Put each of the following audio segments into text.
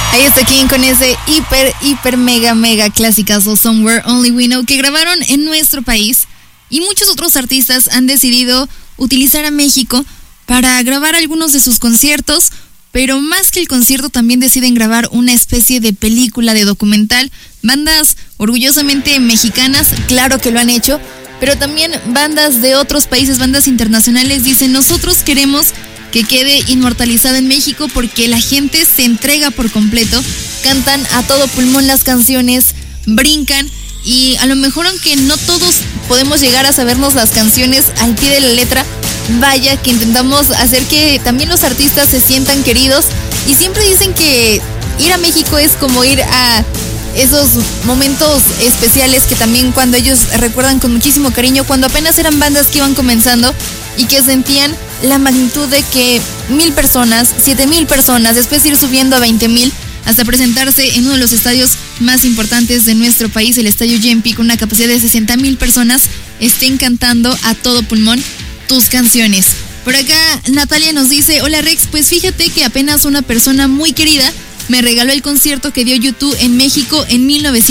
Ahí está King con ese hiper mega clasicazo Somewhere Only We Know, que grabaron en nuestro país, y muchos otros artistas han decidido utilizar a México para grabar algunos de sus conciertos, pero más que el concierto también deciden grabar una especie de película, de documental. Bandas orgullosamente mexicanas, claro que lo han hecho, pero también bandas de otros países, bandas internacionales, dicen: nosotros queremos que quede inmortalizada en México porque la gente se entrega por completo, cantan a todo pulmón las canciones, brincan, y a lo mejor, aunque no todos podemos llegar a sabernos las canciones al pie de la letra, vaya que intentamos hacer que también los artistas se sientan queridos. Y siempre dicen que ir a México es como ir a esos momentos especiales que también cuando ellos recuerdan con muchísimo cariño, cuando apenas eran bandas que iban comenzando y que sentían la magnitud de que 1,000 personas, 7,000 personas, después ir subiendo a 20,000 hasta presentarse en uno de los estadios más importantes de nuestro país, el Estadio Yempi, con una capacidad de 60,000 personas, estén cantando a todo pulmón tus canciones. Por acá Natalia nos dice: hola Rex, pues fíjate que apenas una persona muy querida me regaló el concierto que dio YouTube en México en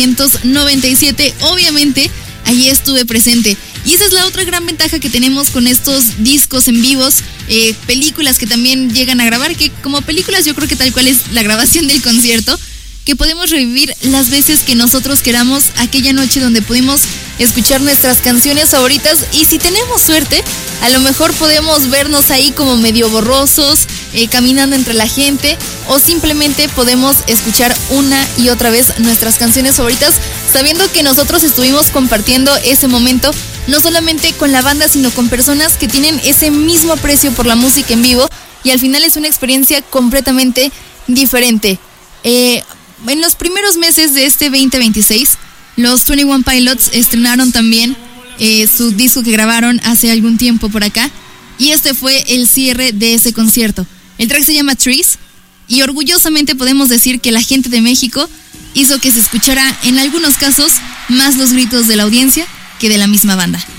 1997. Obviamente allí estuve presente. Y esa es la otra gran ventaja que tenemos con estos discos en vivos, películas que también llegan a grabar, que como películas yo creo que tal cual es la grabación del concierto, que podemos revivir las veces que nosotros queramos aquella noche donde pudimos escuchar nuestras canciones favoritas. Y si tenemos suerte, a lo mejor podemos vernos ahí como medio borrosos, caminando entre la gente, o simplemente podemos escuchar una y otra vez nuestras canciones favoritas, sabiendo que nosotros estuvimos compartiendo ese momento no solamente con la banda, sino con personas que tienen ese mismo aprecio por la música en vivo, y al final es una experiencia completamente diferente. En los primeros meses de este 2026, los 21 Pilots estrenaron también su disco que grabaron hace algún tiempo por acá, y este fue el cierre de ese concierto. El track se llama Trees, y orgullosamente podemos decir que la gente de México hizo que se escuchara en algunos casos más los gritos de la audiencia que de la misma banda.